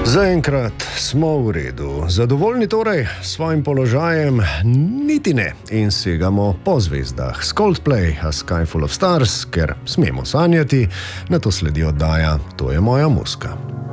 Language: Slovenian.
Zaenkrat smo v redu. Zadovoljni torej s svojim položajem? Niti ne. In segamo po zvezdah. S Coldplay, A Sky Full of Stars, ker smemo sanjati, na to sledi oddaja To je moja muzika.